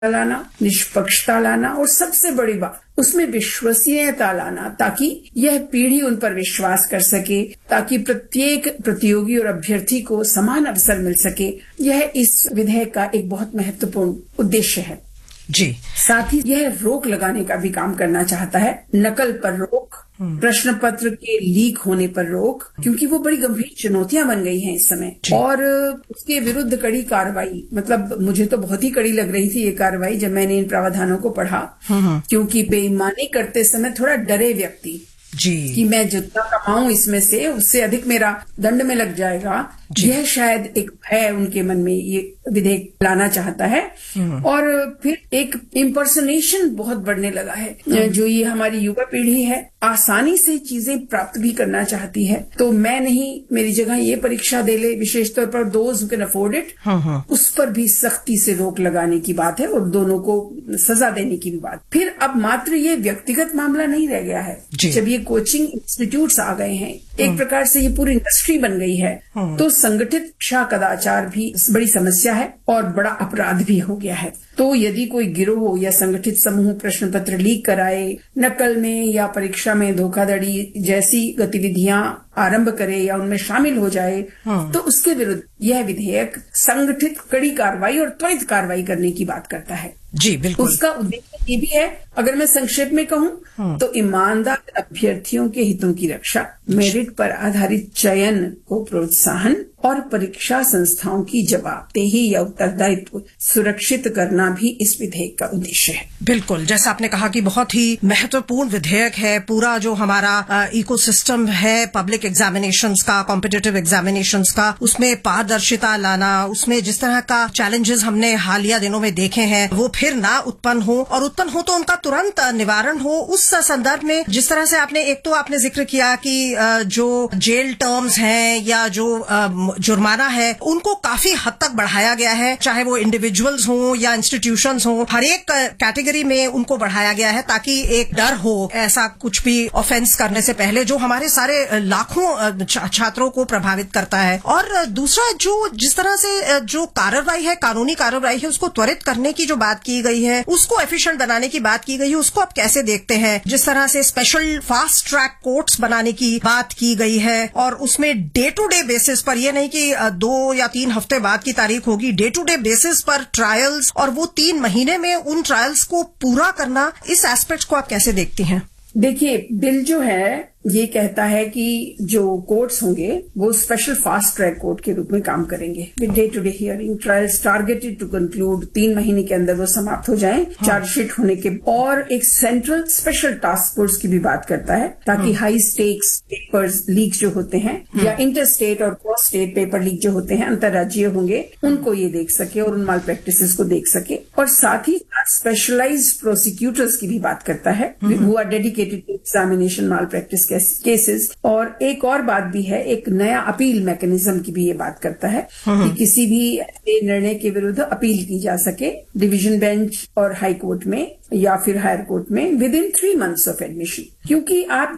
लाना, निष्पक्षता लाना और सबसे बड़ी बात उसमें विश्वसनीयता लाना, ताकि यह पीढ़ी उन पर विश्वास कर सके, ताकि प्रत्येक प्रतियोगी और अभ्यर्थी को समान अवसर मिल सके। यह इस विधेयक का एक बहुत महत्वपूर्ण उद्देश्य है जी। साथ ही यह रोक लगाने का भी काम करना चाहता है। नकल पर रोक, प्रश्न पत्र के लीक होने पर रोक, क्योंकि वो बड़ी गंभीर चुनौतियां बन गई हैं इस समय, और उसके विरुद्ध कड़ी कार्रवाई। मतलब मुझे तो बहुत ही कड़ी लग रही थी ये कार्रवाई जब मैंने इन प्रावधानों को पढ़ा, क्योंकि बेईमानी करते समय थोड़ा डरे व्यक्ति जी कि मैं जितना कमाऊं इसमें से उससे अधिक मेरा दंड में लग जाएगा। यह शायद एक भय उनके मन में ये विधेयक लाना चाहता है। और फिर एक इम्पर्सनेशन बहुत बढ़ने लगा है। जो ये हमारी युवा पीढ़ी है आसानी से चीजें प्राप्त भी करना चाहती है, तो मैं नहीं, मेरी जगह ये परीक्षा दे ले, विशेष तौर पर those who can afford it, उस पर भी सख्ती से रोक लगाने की बात है और दोनों को सजा देने की भी बात। फिर अब मात्र ये व्यक्तिगत मामला नहीं रह गया है। जब ये कोचिंग इंस्टीट्यूट्स आ गए हैं, एक प्रकार से ये पूरी इंडस्ट्री बन गई है, तो संगठित शिक्षा कदाचार भी बड़ी समस्या है और बड़ा अपराध भी हो गया है। तो यदि कोई गिरोह या संगठित समूह प्रश्न पत्र लीक कराए, नकल में या परीक्षा में धोखाधड़ी जैसी गतिविधियां आरंभ करे या उनमें शामिल हो जाए, तो उसके विरुद्ध यह विधेयक संगठित कड़ी कार्रवाई और त्वरित कार्रवाई करने की बात करता है। जी बिल्कुल। उसका उद्देश्य ये भी है, अगर मैं संक्षेप में कहूं तो ईमानदार अभ्यर्थियों के हितों की रक्षा, मेरिट पर आधारित चयन को प्रोत्साहन और परीक्षा संस्थाओं की जवाबदेही या उत्तरदायित्व सुरक्षित करना भी इस विधेयक का उद्देश्य है। बिल्कुल, जैसा आपने कहा कि बहुत ही महत्वपूर्ण विधेयक है। पूरा जो हमारा इकोसिस्टम है पब्लिक एग्जामिनेशंस का, कॉम्पिटिटिव एग्जामिनेशंस का, उसमें पारदर्शिता लाना, उसमें जिस तरह का चैलेंजेस हमने हालिया दिनों में देखे हैं वो फिर ना उत्पन्न हो, और उत्पन्न हो तो उनका तुरंत निवारण हो। उस संदर्भ में जिस तरह से आपने जिक्र किया कि जो जेल टर्म्स हैं या जो जुर्माना है उनको काफी हद तक बढ़ाया गया है, चाहे वो इंडिविजुअल्स हों या इंस्टीट्यूशंस हों, हर एक कैटेगरी में उनको बढ़ाया गया है ताकि एक डर हो ऐसा कुछ भी ऑफेंस करने से पहले, जो हमारे सारे लाखों छात्रों को प्रभावित करता है। और दूसरा, जो जिस तरह से जो कार्रवाई है, कानूनी कार्रवाई है, उसको त्वरित करने की जो बात की गई है, उसको एफिशिएंट बनाने की बात की गई है, उसको आप कैसे देखते हैं? जिस तरह से स्पेशल फास्ट ट्रैक कोर्ट्स बनाने की बात की गई है और उसमें डे टू डे बेसिस पर, ये नहीं कि 2 या 3 हफ्ते बाद की तारीख होगी, डे टू डे बेसिस पर ट्रायल्स, और वो 3 महीने में उन ट्रायल्स को पूरा करना, इस एस्पेक्ट को आप कैसे देखती हैं? देखिए, बिल जो है ये कहता है कि जो कोर्ट्स होंगे वो स्पेशल फास्ट ट्रैक कोर्ट के रूप में काम करेंगे with day to day hearing, trials targeted to conclude, 3 महीने के अंदर वो समाप्त हो जाएं, चार्जशीट होने के। और एक सेंट्रल स्पेशल टास्क फोर्स की भी बात करता है, ताकि हाई स्टेक्स पेपर्स लीक जो होते हैं या इंटर स्टेट और क्रॉस स्टेट पेपर लीक जो होते हैं, अंतर्राज्यीय होंगे, उनको ये देख सके और उन माल प्रैक्टिसेस को देख सके। और साथ ही स्पेशलाइज्ड प्रोसिक्यूटर्स की भी बात करता है who are dedicated to examination mall practice cases. और एक और बात भी है, एक नया अपील मैकेनिज्म की भी ये बात करता है कि किसी भी निर्णय के विरुद्ध अपील की जा सके डिवीजन बेंच और हाई कोर्ट में या फिर हायर कोर्ट में with in 3 months of admission. क्योंकि आप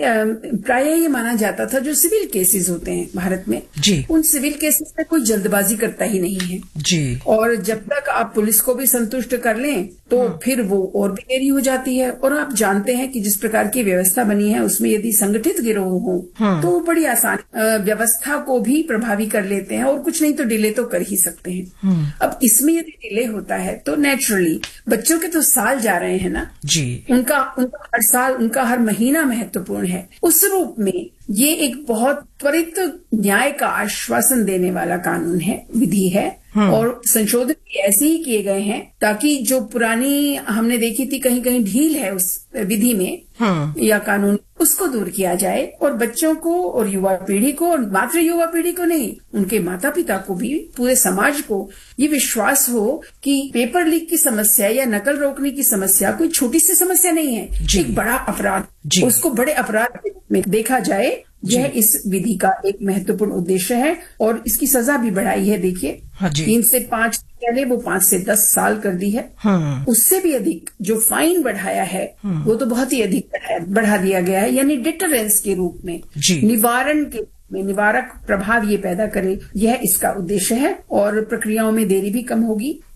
प्राय ये माना जाता था जो सिविल केसेस होते हैं भारत में जी, उन सिविल केसेस में कोई जल्दबाजी करता ही नहीं है जी, और जब तक आप पुलिस को भी संतुष्ट कर लें तो फिर वो और भी देरी हो जाती है। और आप जानते हैं कि जिस प्रकार की व्यवस्था बनी है उसमें यदि संगठित गिरोह हो तो वो बड़ी आसान व्यवस्था को भी प्रभावी कर लेते हैं, और कुछ नहीं तो डिले तो कर ही सकते हैं। अब इसमें यदि डिले होता है तो नेचुरली बच्चों के तो साल जा रहे हैं ना जी, उनका हर साल, उनका हर महीना महत्वपूर्ण है। उस रूप में ये एक बहुत त्वरित न्याय का आश्वासन देने वाला कानून है, विधि है। और संशोधन भी ऐसे ही किए गए हैं ताकि जो पुरानी हमने देखी थी कहीं कहीं ढील है उस विधि में या कानून, उसको दूर किया जाए और बच्चों को और युवा पीढ़ी को, और मात्र युवा पीढ़ी को नहीं, उनके माता पिता को भी, पूरे समाज को ये विश्वास हो कि पेपर लीक की समस्या या नकल रोकने की समस्या कोई छोटी सी समस्या नहीं है, एक बड़ा अपराध, उसको बड़े अपराध में देखा जाए। यह इस विधि का एक महत्वपूर्ण उद्देश्य है और इसकी सजा भी बढ़ाई है। देखिए, 3 से 5 पहले वो 5 से 10 साल कर दी है। उससे भी अधिक जो फाइन बढ़ाया है वो तो बहुत ही अधिक बढ़ा दिया गया है, यानी डिटरेंस के रूप में, निवारण के में निवारक प्रभाव ये पैदा करे, यह इसका उद्देश्य है। और प्रक्रियाओं में देरी भी कम होगी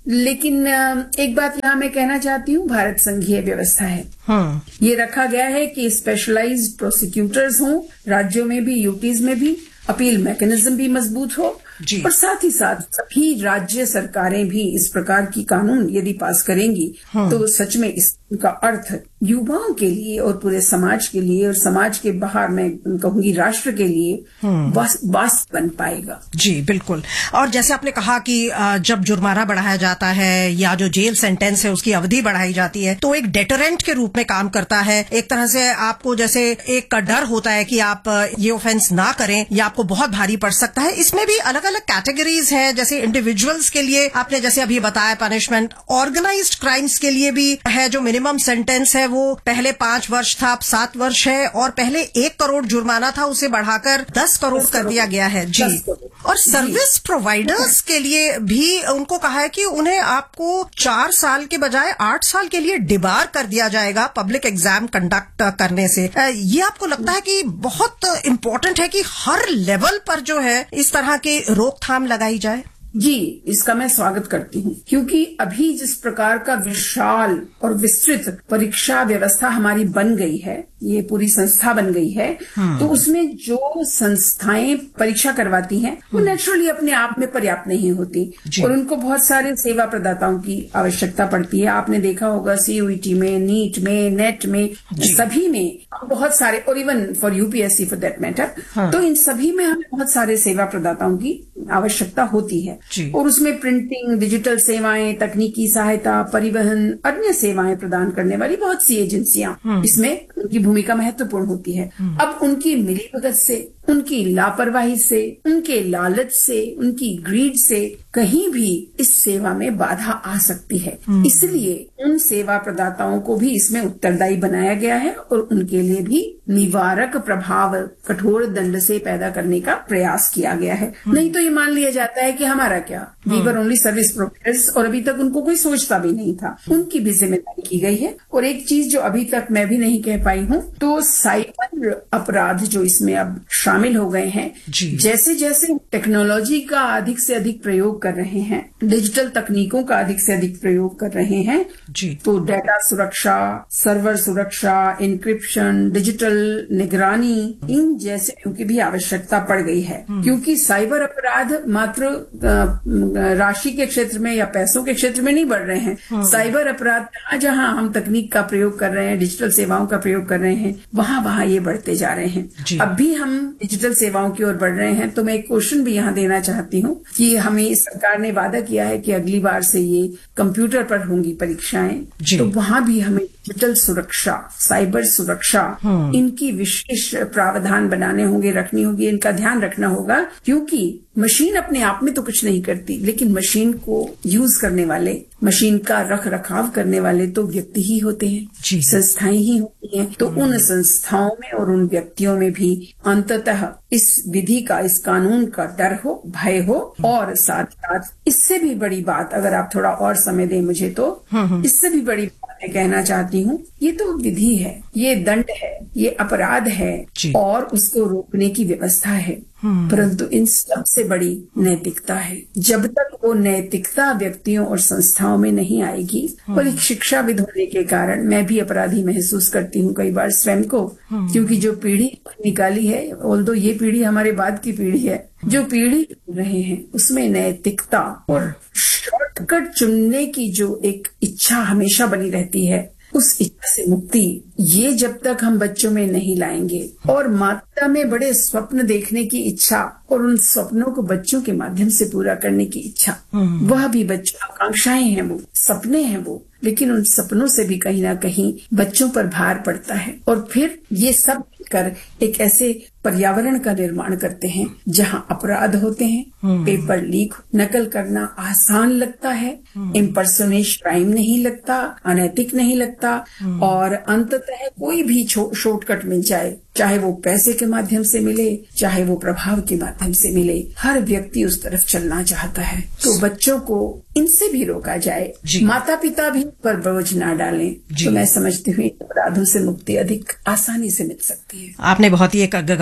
लेकिन एक बात यहाँ मैं कहना चाहती हूँ, भारत संघीय व्यवस्था है। ये रखा गया है कि स्पेशलाइज्ड प्रोसिक्यूटर्स हों राज्यों में भी, यूटीज में भी, अपील मैकेनिज्म भी मजबूत हो, और साथ ही साथ सभी राज्य सरकारें भी इस प्रकार की कानून यदि पास करेंगी तो सच में इसका अर्थ युवाओं के लिए और पूरे समाज के लिए, और समाज के बाहर मैं कहूंगी राष्ट्र के लिए वास्तव बन पाएगा। जी बिल्कुल। और जैसे आपने कहा कि जब जुर्माना बढ़ाया जाता है या जो जेल सेंटेंस है उसकी अवधि बढ़ाई जाती है तो एक डेटरेंट के रूप में काम करता है। एक तरह से आपको जैसे एक डर होता है कि आप ये ऑफेंस ना करें या आपको बहुत भारी पड़ सकता है। इसमें भी अलग अलग कैटेगरीज है, जैसे इंडिविजुअल्स के लिए आपने जैसे अभी बताया पनिशमेंट, ऑर्गेनाइज्ड क्राइम्स के लिए भी है जो मिनिमम सेंटेंस है वो पहले 5 वर्ष था, अब 7 वर्ष है, और पहले 1 करोड़ जुर्माना था उसे बढ़ाकर 10 करोड़ कर दिया गया है। जी। और सर्विस प्रोवाइडर्स के लिए भी उनको कहा है कि उन्हें आपको 4 साल के बजाय 8 साल के लिए डिबार कर दिया जाएगा पब्लिक एग्जाम कंडक्ट करने से। ये आपको लगता है कि बहुत इम्पोर्टेंट है कि हर लेवल पर जो है इस तरह की रोकथाम लगाई जाए? जी, इसका मैं स्वागत करती हूँ, क्योंकि अभी जिस प्रकार का विशाल और विस्तृत परीक्षा व्यवस्था हमारी बन गई है, ये पूरी संस्था बन गई है, तो उसमें जो संस्थाएं परीक्षा करवाती हैं वो नेचुरली अपने आप में पर्याप्त नहीं होती और उनको बहुत सारे सेवा प्रदाताओं की आवश्यकता पड़ती है। आपने देखा होगा CUET में, नीट में, नेट में, सभी में बहुत सारे, और even for UPSC for that matter, तो इन सभी में हमें बहुत सारे सेवा प्रदाताओं की आवश्यकता होती है। और उसमें प्रिंटिंग, डिजिटल सेवाएं, तकनीकी सहायता, परिवहन, अन्य सेवाएं प्रदान करने वाली बहुत सी एजेंसियां इसमें उनकी भूमिका महत्वपूर्ण होती है। अब उनकी मिलीभगत से, उनकी लापरवाही से, उनके लालच से, उनकी ग्रीड से कहीं भी इस सेवा में बाधा आ सकती है। इसलिए उन सेवा प्रदाताओं को भी इसमें उत्तरदायी बनाया गया है और उनके लिए भी निवारक प्रभाव कठोर दंड से पैदा करने का प्रयास किया गया है। नहीं तो ये मान लिया जाता है कि हमारा क्या, we were only service providers, और अभी तक उनको कोई सोचता भी नहीं था। उनकी भी जिम्मेदारी की गई है। और एक चीज जो अभी तक मैं भी नहीं कह पाई हूँ, तो साइबर अपराध जो इसमें अब शामिल हो गए हैं, जैसे जैसे टेक्नोलॉजी का अधिक से अधिक प्रयोग कर रहे हैं, डिजिटल तकनीकों का अधिक से अधिक प्रयोग कर रहे हैं, तो डाटा सुरक्षा, सर्वर सुरक्षा, इंक्रिप्शन, डिजिटल निगरानी, इन जैसे की भी आवश्यकता पड़ गई है। क्योंकि साइबर अपराध मात्र राशि के क्षेत्र में या पैसों के क्षेत्र में नहीं बढ़ रहे हैं। साइबर अपराध जहां हम तकनीक का प्रयोग कर रहे हैं, डिजिटल सेवाओं का प्रयोग कर रहे हैं, वहां ये बढ़ते जा रहे हैं। अब भी हम डिजिटल सेवाओं की ओर बढ़ रहे हैं। तो मैं एक क्वेश्चन भी यहाँ देना चाहती हूँ कि हमें सरकार ने वादा किया है कि अगली बार से ये कंप्यूटर पर होंगी परीक्षाएं, तो वहां भी हमें डिजिटल सुरक्षा, साइबर सुरक्षा, इनकी विशेष प्रावधान बनाने होंगे, रखनी होगी, इनका ध्यान रखना होगा। क्योंकि मशीन अपने आप में तो कुछ नहीं करती, लेकिन मशीन को यूज करने वाले, मशीन का रख रखाव करने वाले तो व्यक्ति ही होते हैं, संस्थाएं ही होती हैं। तो उन संस्थाओं में और उन व्यक्तियों में भी अंततः इस विधि का, इस कानून का डर हो, भय हो। और साथ साथ इससे भी बड़ी बात, अगर आप थोड़ा और समय दें मुझे, तो इससे भी बड़ी बात मैं कहना चाहती हूँ, ये तो विधि है, ये दंड है, ये अपराध है और उसको रोकने की व्यवस्था है, परंतु इन सबसे बड़ी नैतिकता है। जब तक वो नैतिकता व्यक्तियों और संस्थाओं में नहीं आएगी, और एक शिक्षाविद होने के कारण मैं भी अपराधी महसूस करती हूँ कई बार स्वयं को, क्योंकि जो पीढ़ी निकाली है, ऑल्दो ये पीढ़ी हमारे बाद की पीढ़ी है, जो पीढ़ी रहे हैं उसमें नैतिकता और शॉर्टकट चुनने की जो एक इच्छा हमेशा बनी रहती है, उस इच्छा से मुक्ति, ये जब तक हम बच्चों में नहीं लाएंगे, और माता में बड़े स्वप्न देखने की इच्छा और उन स्वप्नों को बच्चों के माध्यम से पूरा करने की इच्छा, वह भी बच्चों आकांक्षाएं हैं, वो सपने हैं वो, लेकिन उन सपनों से भी कहीं ना कहीं बच्चों पर भार पड़ता है। और फिर ये सब कर एक ऐसे पर्यावरण का निर्माण करते हैं जहां अपराध होते हैं, पेपर लीक, नकल करना आसान लगता है, इम्पर्सोनेशन क्राइम नहीं लगता, अनैतिक नहीं लगता, और अंततः कोई भी शॉर्टकट मिल जाए, चाहे वो पैसे के माध्यम से मिले, चाहे वो प्रभाव के माध्यम से मिले, हर व्यक्ति उस तरफ चलना चाहता है। तो बच्चों को इनसे भी रोका जाए, माता पिता भी पर बोझ ना डालें, तो मैं समझती हूँ अपराधों से मुक्ति अधिक आसानी से मिल सकती है। आपने बहुत ही एक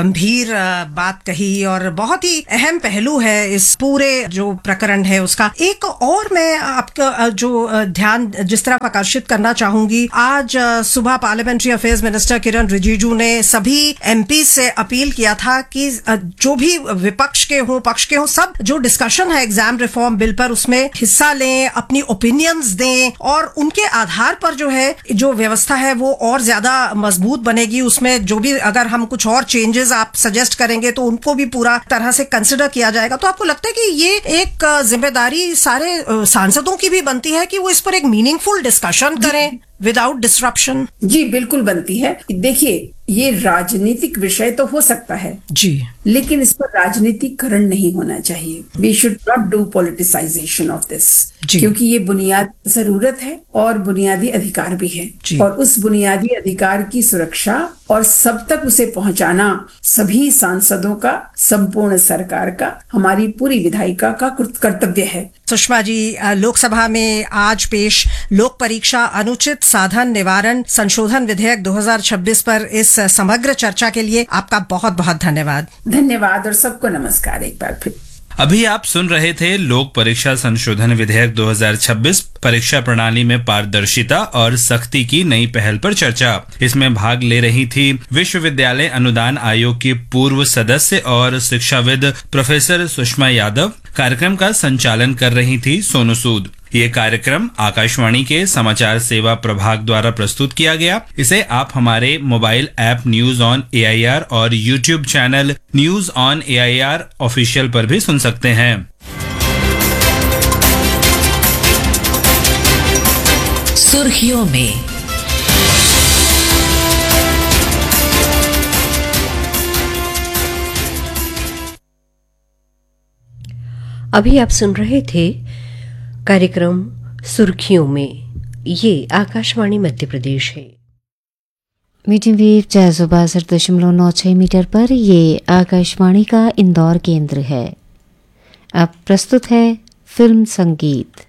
गंभीर बात कही और बहुत ही अहम पहलू है इस पूरे जो प्रकरण है उसका। एक और मैं आपका जो ध्यान जिस तरह आकर्षित करना चाहूंगी, आज सुबह पार्लियामेंट्री अफेयर्स मिनिस्टर किरण रिजिजू ने सभी एमपी से अपील किया था कि जो भी विपक्ष के हो पक्ष के हो, सब जो डिस्कशन है एग्जाम रिफॉर्म बिल पर उसमें हिस्सा लें, अपनी ओपिनियंस दें और उनके आधार पर जो है जो व्यवस्था है वो और ज्यादा मजबूत बनेगी। उसमें जो भी अगर हम कुछ और चेंजेस आप सजेस्ट करेंगे तो उनको भी पूरा तरह से कंसिडर किया जाएगा। तो आपको लगता है कि ये एक जिम्मेदारी सारे सांसदों की भी बनती है कि वो इस पर एक मीनिंगफुल डिस्कशन करें विदाउट डिसरप्शन? जी बिल्कुल बनती है। देखिए, ये राजनीतिक विषय तो हो सकता है जी, लेकिन इस पर राजनीतिकरण नहीं होना चाहिए। We should not do politicisation of this, क्योंकि ये बुनियादी जरूरत है और बुनियादी अधिकार भी है, और उस बुनियादी अधिकार की सुरक्षा और सब तक उसे पहुंचाना सभी सांसदों का, संपूर्ण सरकार का, हमारी पूरी विधायिका का कर्तव्य है। सुषमा जी, लोकसभा में आज पेश लोक परीक्षा अनुचित साधन निवारण संशोधन विधेयक 2026 पर इस समग्र चर्चा के लिए आपका बहुत बहुत धन्यवाद। धन्यवाद और सबको नमस्कार एक बार फिर। अभी आप सुन रहे थे लोक परीक्षा संशोधन विधेयक 2026 परीक्षा प्रणाली में पारदर्शिता और सख्ती की नई पहल पर चर्चा। इसमें भाग ले रही थी विश्वविद्यालय अनुदान आयोग की पूर्व सदस्य और शिक्षाविद प्रोफेसर सुषमा यादव। कार्यक्रम का संचालन कर रही थी सोनू सूद। ये कार्यक्रम आकाशवाणी के समाचार सेवा प्रभाग द्वारा प्रस्तुत किया गया। इसे आप हमारे mobile app news on AIR और YouTube channel news on AIR official पर भी सुन सकते हैं। सुर्खियों में अभी आप सुन रहे थे कार्यक्रम सुर्खियों में। ये आकाशवाणी मध्य प्रदेश है। मीडियम वेव 462.96 मीटर पर ये आकाशवाणी का इंदौर केंद्र है। अब प्रस्तुत है फिल्म संगीत।